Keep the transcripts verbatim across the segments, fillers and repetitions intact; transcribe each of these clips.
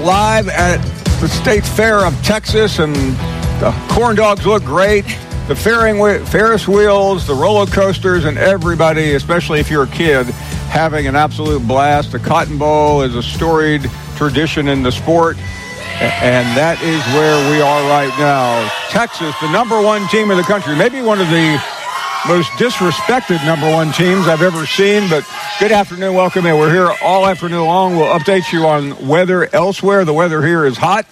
live at the State Fair of Texas, and the corn dogs look great. The Ferris wheels, the roller coasters, and everybody, especially if you're a kid, having an absolute blast. The Cotton Bowl is a storied tradition in the sport, and that is where we are right now. Texas, the number one team in the country, maybe one of the most disrespected number one teams I've ever seen, but good afternoon, welcome in. We're here all afternoon long. We'll update you on weather elsewhere. The weather here is hot,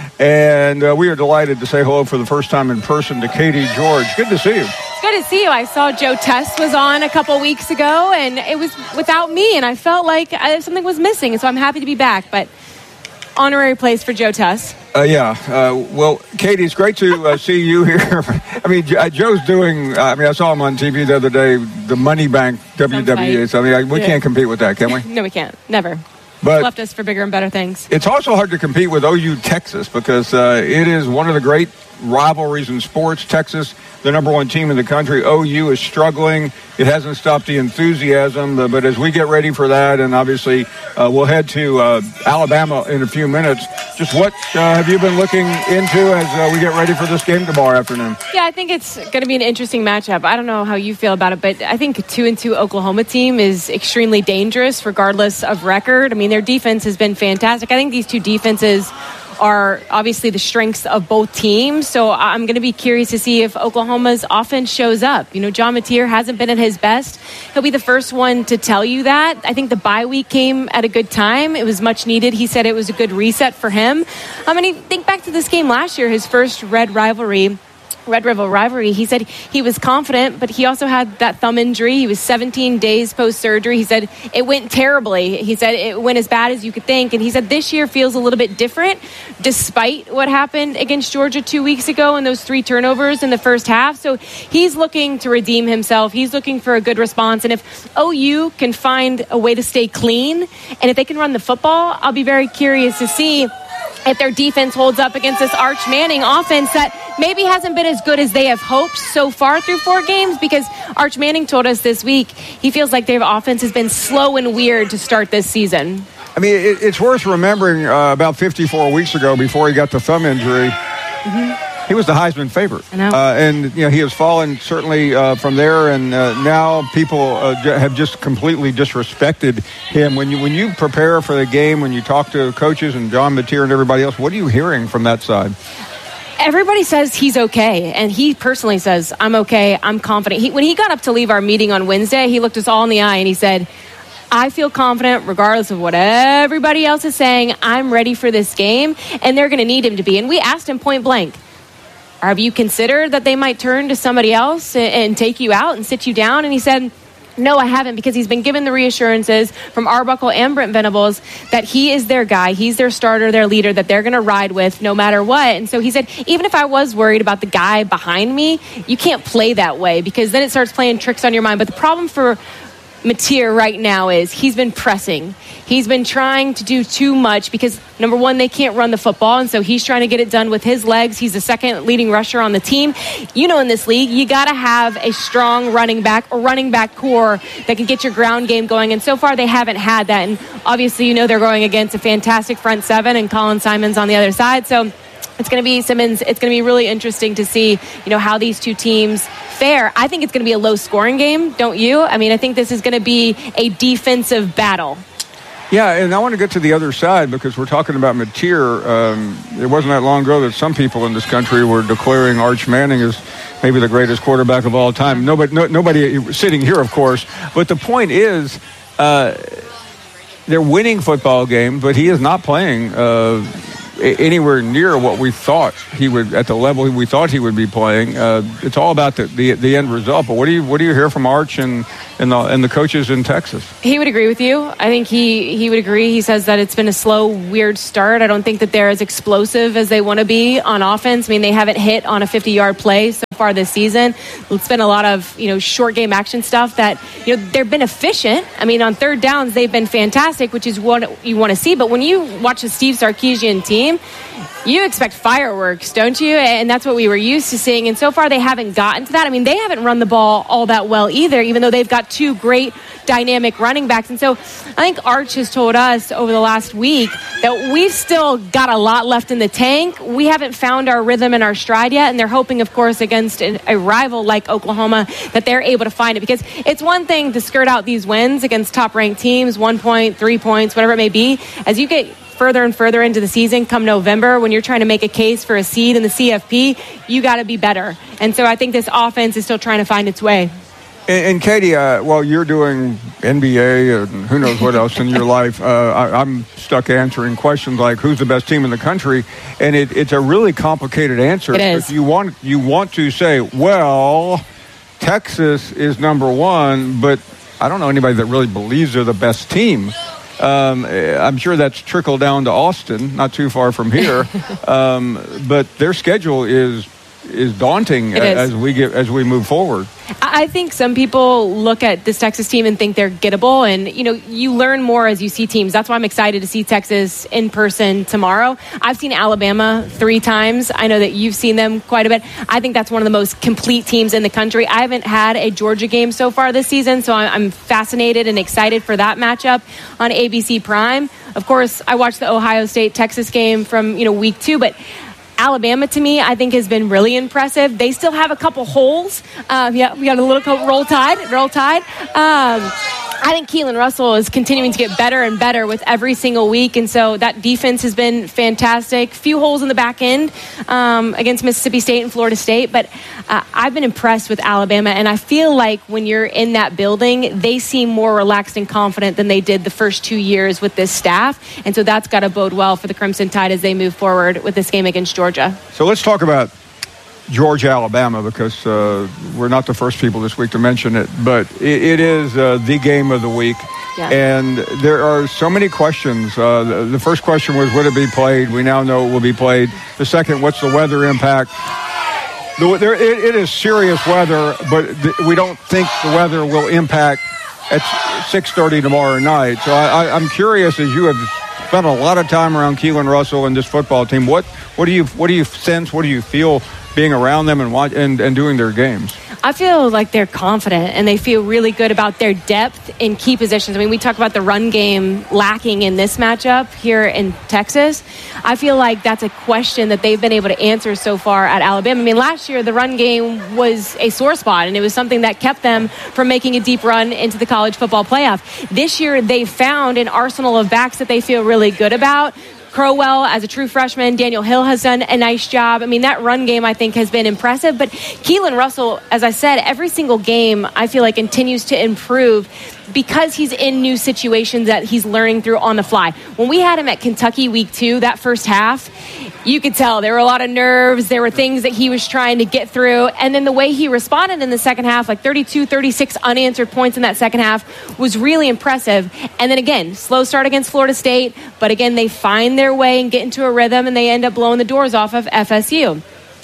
and uh, we are delighted to say hello for the first time in person to Katie George. Good to see you. It's good to see you. I saw Joe Tess was on a couple weeks ago, and it was without me, and I felt like I, something was missing, and so I'm happy to be back, but honorary place for Joe Tess. Uh, yeah. Uh, well, Katie, it's great to uh, see you here. I mean, Joe's doing, uh, I mean, I saw him on T V the other day, the Money Bank W W E. So, I mean, I, we yeah. can't compete with that, can we? No, we can't. Never. But left us for bigger and better things. It's also hard to compete with O U Texas because uh, it is one of the great rivalries in sports. Texas, the number one team in the country. O U is struggling. It hasn't stopped the enthusiasm. But as we get ready for that, and obviously uh, we'll head to uh, Alabama in a few minutes, just what uh, have you been looking into as uh, we get ready for this game tomorrow afternoon? Yeah, I think it's going to be an interesting matchup. I don't know how you feel about it, but I think a two and two Oklahoma team is extremely dangerous regardless of record. I mean, their defense has been fantastic. I think these two defenses are obviously the strengths of both teams. So I'm going to be curious to see if Oklahoma's offense shows up. You know, John Mateer hasn't been at his best. He'll be the first one to tell you that. I think the bye week came at a good time. It was much needed. He said it was a good reset for him. I mean, think back to this game last year, his first Red rivalry. Red River rivalry. He said he was confident, but he also had that thumb injury. He was seventeen days post-surgery. He said it went terribly. He said it went as bad as you could think. And he said this year feels a little bit different despite what happened against Georgia two weeks ago and those three turnovers in the first half. So he's looking to redeem himself. He's looking for a good response. And if O U can find a way to stay clean and if they can run the football, I'll be very curious to see if their defense holds up against this Arch Manning offense that maybe hasn't been as good as they have hoped so far through four games, because Arch Manning told us this week he feels like their offense has been slow and weird to start this season. I mean, it, it's worth remembering uh, about fifty-four weeks ago, before he got the thumb injury, mm-hmm. he was the Heisman favorite. I know. Uh, and, you know, he has fallen certainly uh, from there, and uh, now people uh, have just completely disrespected him. When you when you prepare for the game, when you talk to coaches and John Mateer and everybody else, what are you hearing from that side? Everybody says he's okay, and he personally says, I'm okay, I'm confident. He, when he got up to leave our meeting on Wednesday, he looked us all in the eye and he said, I feel confident regardless of what everybody else is saying. I'm ready for this game, and they're going to need him to be. And we asked him point blank, have you considered that they might turn to somebody else and, and take you out and sit you down? And he said, no, I haven't, because he's been given the reassurances from Arbuckle and Brent Venables that he is their guy, he's their starter, their leader, that they're going to ride with no matter what. And so he said, even if I was worried about the guy behind me, you can't play that way, because then it starts playing tricks on your mind. But the problem for Mateer right now is he's been pressing. He's been trying to do too much because, number one, they can't run the football, and so he's trying to get it done with his legs. He's the second leading rusher on the team. You know, in this league, you got to have a strong running back or running back core that can get your ground game going, and so far they haven't had that. And obviously, you know, they're going against a fantastic front seven and Colin Simons on the other side, so it's going to be Simmons. It's going to be really interesting to see, you know, how these two teams fare. I think it's going to be a low-scoring game, don't you? I mean, I think this is going to be a defensive battle. Yeah, and I want to get to the other side because we're talking about Mateer. Um, it wasn't that long ago that some people in this country were declaring Arch Manning as maybe the greatest quarterback of all time. Nobody, no, nobody sitting here, of course. But the point is, uh, they're winning football games, but he is not playing uh, anywhere near what we thought he would, at the level we thought he would be playing. Uh, it's all about the, the the end result. But what do you what do you hear from Arch and and the and the coaches in Texas? He would agree with you. I think he he would agree. He says that it's been a slow, weird start. I don't think that they're as explosive as they want to be on offense. I mean, they haven't hit on a fifty-yard play so far this season. It's been a lot of, you know, short game action stuff that, you know, they've been efficient. I mean, on third downs, they've been fantastic, which is what you want to see. But when you watch the Steve Sarkisian team, you expect fireworks, don't you? And that's what we were used to seeing. And so far, they haven't gotten to that. I mean, they haven't run the ball all that well either, even though they've got two great dynamic running backs. And so I think Arch has told us over the last week that we've still got a lot left in the tank. We haven't found our rhythm and our stride yet. And they're hoping, of course, against a rival like Oklahoma, that they're able to find it. Because it's one thing to skirt out these wins against top-ranked teams, one point, three points, whatever it may be. As you get further and further into the season, come November, when you're trying to make a case for a seed in the C F P, you got to be better. And so I think this offense is still trying to find its way. And, and Katie, uh, while you're doing N B A and who knows what else in your life, uh, I, I'm stuck answering questions like who's the best team in the country, and it, it's a really complicated answer. It is. You want you want to say, well, Texas is number one, but I don't know anybody that really believes they're the best team. Um, I'm sure that's trickled down to Austin, not too far from here. um, but their schedule is is daunting it as is. we get as we move forward. I think some people look at this Texas team and think they're gettable, and you know, you learn more as you see teams. That's why I'm excited to see Texas in person tomorrow. I've seen Alabama three times. I know that you've seen them quite a bit. I think that's one of the most complete teams in the country. I haven't had a Georgia game so far this season, so I'm fascinated and excited for that matchup on A B C Prime. Of course, I watched the Ohio State-Texas game from you know week two, but Alabama, to me, I think has been really impressive. They still have a couple holes. Um, yeah, we got a little roll tide, roll tide. Um, I think Keelan Russell is continuing to get better and better with every single week, and so that defense has been fantastic. Few holes in the back end um, against Mississippi State and Florida State, but uh, I've been impressed with Alabama, and I feel like when you're in that building, they seem more relaxed and confident than they did the first two years with this staff, and so that's got to bode well for the Crimson Tide as they move forward with this game against Georgia. So let's talk about Georgia, Alabama, because uh, we're not the first people this week to mention it, but it, it is uh, the game of the week. Yeah. And there are so many questions. Uh, the, the first question was, would it be played? We now know it will be played. The second, what's the weather impact? The, there, it, it is serious weather, but th- we don't think the weather will impact at six thirty tomorrow night. So I, I, I'm curious, as you have spent a lot of time around Keelan Russell and this football team, what, what do you what do you sense, what do you feel being around them and, watch, and and doing their games? I feel like they're confident and they feel really good about their depth in key positions. I mean, we talk about the run game lacking in this matchup here in Texas. I feel like that's a question that they've been able to answer so far at Alabama. I mean, last year the run game was a sore spot, and it was something that kept them from making a deep run into the college football playoff. This year they found an arsenal of backs that they feel really good about. Crowell, as a true freshman, Daniel Hill has done a nice job. I mean, that run game, I think, has been impressive. But Keelan Russell, as I said, every single game, I feel like continues to improve because he's in new situations that he's learning through on the fly. When we had him at Kentucky week two, that first half, you could tell there were a lot of nerves. There were things that he was trying to get through. And then the way he responded in the second half, like thirty-two, thirty-six unanswered points in that second half, was really impressive. And then again, slow start against Florida State. But again, they find their way and get into a rhythm, and they end up blowing the doors off of F S U.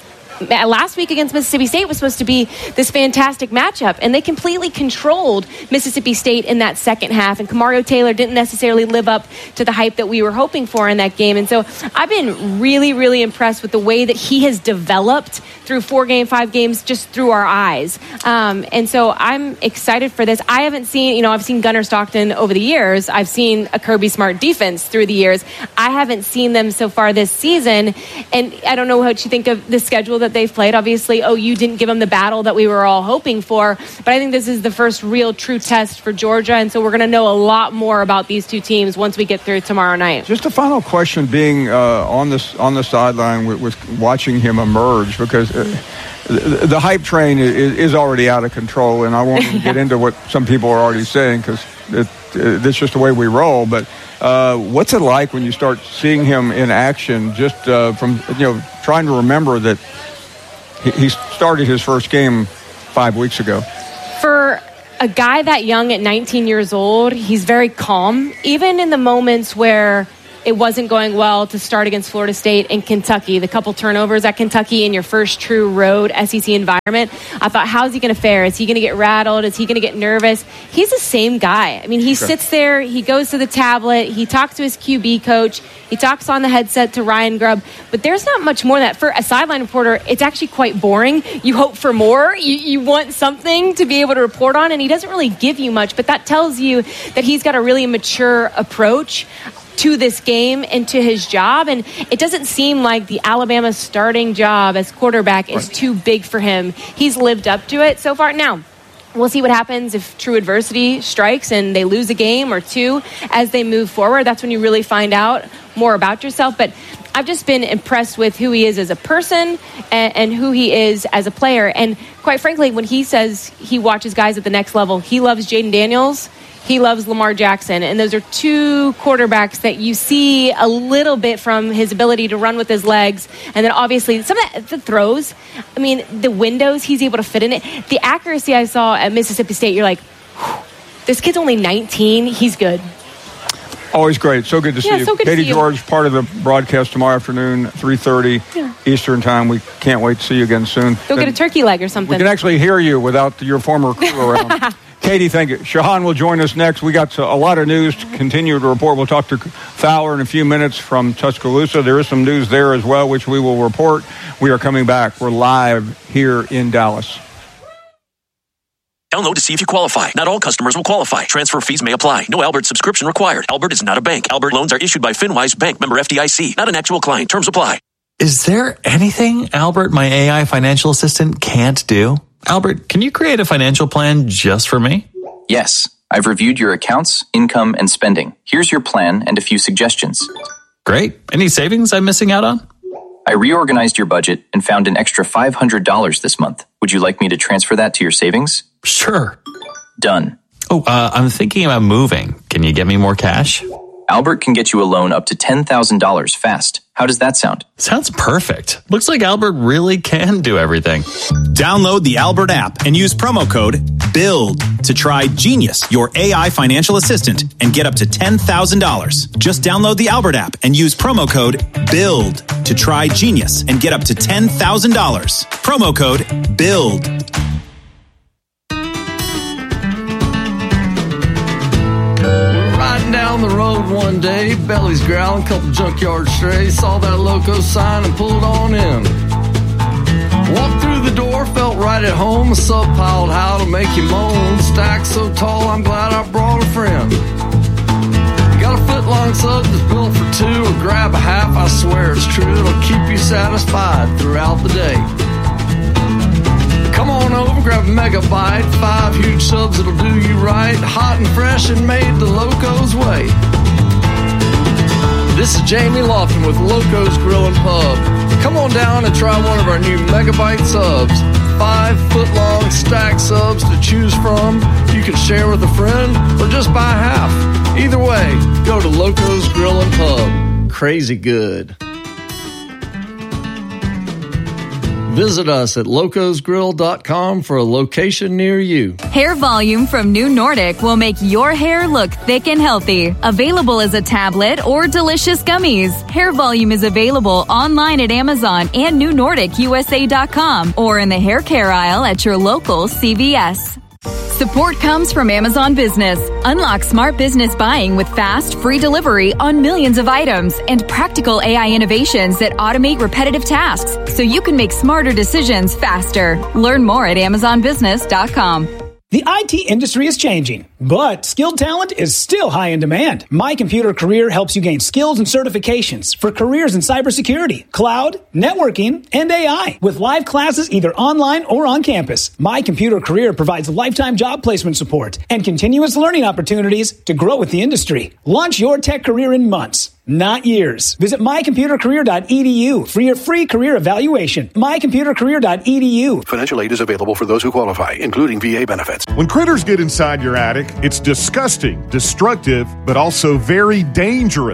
Last week against Mississippi State was supposed to be this fantastic matchup, and they completely controlled Mississippi State in that second half, and Kamario Taylor didn't necessarily live up to the hype that we were hoping for in that game. And so I've been really, really impressed with the way that he has developed through four game, five games, just through our eyes. Um, and so I'm excited for this. I haven't seen, you know, I've seen Gunnar Stockton over the years. I've seen a Kirby Smart defense through the years. I haven't seen them so far this season, and I don't know what you think of the schedule that they've played. Obviously, O U didn't give them the battle that we were all hoping for, but I think this is the first real true test for Georgia, and so we're going to know a lot more about these two teams once we get through tomorrow night. Just a final question, being uh, on this on the sideline with, with watching him emerge, because uh, the, the hype train is, is already out of control, and I won't even get into what some people are already saying, because it, it, it's just the way we roll. But uh, what's it like when you start seeing him in action? Just uh, from you know trying to remember that he started his first game five weeks ago. For a guy that young at nineteen years old, he's very calm. Even in the moments where it wasn't going well to start against Florida State and Kentucky. The couple turnovers at Kentucky in your first true road S E C environment. I thought, how's he going to fare? Is he going to get rattled? Is he going to get nervous? He's the same guy. I mean, he sure. sits there, he goes to the tablet, he talks to his Q B coach, he talks on the headset to Ryan Grubb, but there's not much more than that. For a sideline reporter, it's actually quite boring. You hope for more. You, you want something to be able to report on, and he doesn't really give you much, but that tells you that he's got a really mature approach to this game and to his job. And it doesn't seem like the Alabama starting job as quarterback is too big for him. He's lived up to it so far. Now, we'll see what happens if true adversity strikes and they lose a game or two as they move forward. That's when you really find out more about yourself. But I've just been impressed with who he is as a person and, and who he is as a player. And quite frankly, when he says he watches guys at the next level, he loves Jaden Daniels. He loves Lamar Jackson. And those are two quarterbacks that you see a little bit from his ability to run with his legs. And then obviously some of the throws, I mean, the windows he's able to fit in it. The accuracy I saw at Mississippi State, you're like, this kid's only nineteen. He's good. Always great. So good to yeah, see so you. Good Katie to see you. George, part of the broadcast tomorrow afternoon, three thirty yeah. Eastern time. We can't wait to see you again soon. Go get a turkey leg or something. We can actually hear you without your former crew around. Katie, thank you. Shahan will join us next. We got a lot of news to continue to report. We'll talk to Fowler in a few minutes from Tuscaloosa. There is some news there as well, which we will report. We are coming back. We're live here in Dallas. Download to see if you qualify. Not all customers will qualify. Transfer fees may apply. No Albert subscription required. Albert is not a bank. Albert loans are issued by FinWise Bank, member F D I C. Not an actual client. Terms apply. Is there anything Albert, my A I financial assistant, can't do? Albert, can you create a financial plan just for me? Yes. I've reviewed your accounts, income, and spending. Here's your plan and a few suggestions. Great. Any savings I'm missing out on? I reorganized your budget and found an extra five hundred dollars this month. Would you like me to transfer that to your savings? Sure. Done. Oh, uh, I'm thinking about moving. Can you get me more cash? Albert can get you a loan up to ten thousand dollars fast. How does that sound? Sounds perfect. Looks like Albert really can do everything. Download the Albert app and use promo code BUILD to try Genius, your A I financial assistant, and get up to ten thousand dollars. Just download the Albert app and use promo code BUILD to try Genius and get up to ten thousand dollars. Promo code BUILD. Down the road one day, bellies growling, couple junkyard strays, saw that loco sign and pulled on in. Walked through the door, felt right at home, a sub piled how to make you moan, stack so tall I'm glad I brought a friend. Got a foot long sub that's built for two, or grab a half, I swear it's true, it'll keep you satisfied throughout the day. Come on over, grab a megabyte, five huge subs that'll do you right, hot and fresh and made the Loco's way. This is Jamie Lofton with Loco's Grill and Pub. Come on down and try one of our new megabyte subs. Five foot long stack subs to choose from. You can share with a friend or just buy half. Either way, go to Loco's Grill and Pub. Crazy good. Visit us at locos grill dot com for a location near you. Hair Volume from New Nordic will make your hair look thick and healthy. Available as a tablet or delicious gummies. Hair Volume is available online at Amazon and new nordic u s a dot com or in the hair care aisle at your local C V S. Support comes from Amazon Business. Unlock smart business buying with fast, free delivery on millions of items and practical A I innovations that automate repetitive tasks so you can make smarter decisions faster. Learn more at amazon business dot com. The I T industry is changing, but skilled talent is still high in demand. My Computer Career helps you gain skills and certifications for careers in cybersecurity, cloud, networking, and A I. With live classes either online or on campus, My Computer Career provides lifetime job placement support and continuous learning opportunities to grow with the industry. Launch your tech career in months, not years. Visit my computer career dot e d u for your free career evaluation. my computer career dot e d u. Financial aid is available for those who qualify, including V A benefits. When critters get inside your attic, it's disgusting, destructive, but also very dangerous.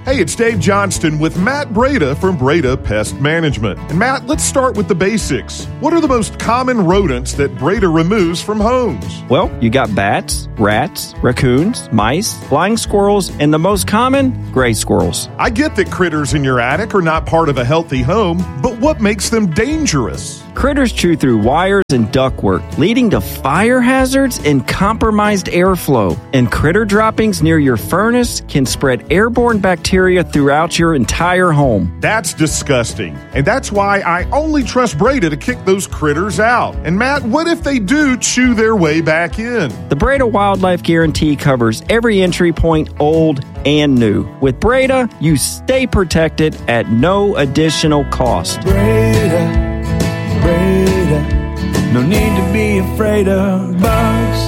Hey, it's Dave Johnston with Matt Breda from Breda Pest Management. And Matt, let's start with the basics. What are the most common rodents that Breda removes from homes? Well, you got bats, rats, raccoons, mice, flying squirrels, and the most common, gray squirrels. I get that critters in your attic are not part of a healthy home, but what makes them dangerous? Critters chew through wires and ductwork, leading to fire hazards and compromised airflow. And critter droppings near your furnace can spread airborne bacteria throughout your entire home. That's disgusting. And that's why I only trust Breda to kick those critters out. And Matt, what if they do chew their way back in? The Breda Wildlife Guarantee covers every entry point, old and new. With Breda, you stay protected at no additional cost. Breda. Breda, no need to be afraid of bugs.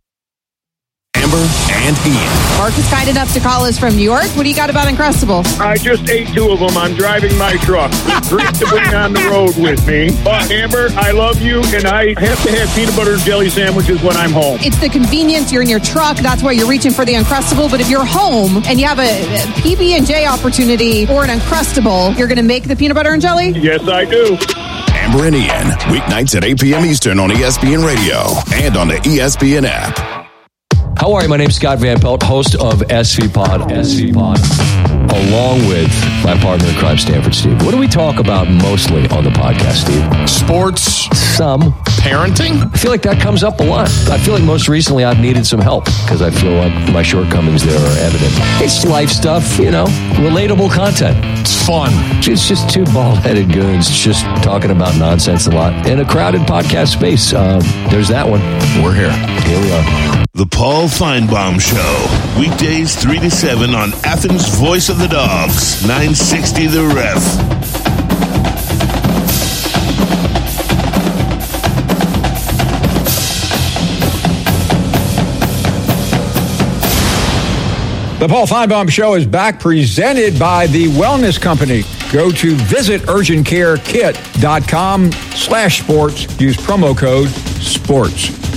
Amber and Ian. Mark is kind enough to call us from New York. What do you got about Uncrustables? I just ate two of them. I'm driving my truck. Great to bring on the road with me. But Amber, I love you, and I have to have peanut butter and jelly sandwiches when I'm home. It's the convenience. You're in your truck. That's why you're reaching for the Uncrustable. But if you're home and you have a P B and J opportunity or an Uncrustable, you're going to make the peanut butter and jelly? Yes, I do. Amber and Ian, weeknights at eight p.m. Eastern on E S P N Radio and on the E S P N app. How are you? My name's Scott Van Pelt, host of S V Pod, S V Pod, along with my partner in crime, Stanford Steve. What do we talk about mostly on the podcast, Steve? Sports. Some. Parenting? I feel like that comes up a lot. I feel like most recently I've needed some help because I feel like my shortcomings there are evident. It's life stuff, you know, relatable content. It's fun. It's just two bald-headed goons just talking about nonsense a lot in a crowded podcast space. Um, there's that one. We're here. Here we are. The Paul Feinbaum Show. Weekdays three to seven on Athens' Voice of the Dogs. nine sixty The Ref. The Paul Feinbaum Show is back, presented by the Wellness Company. Go to visit urgent care kit dot com slash sports. Use promo code SPORTS.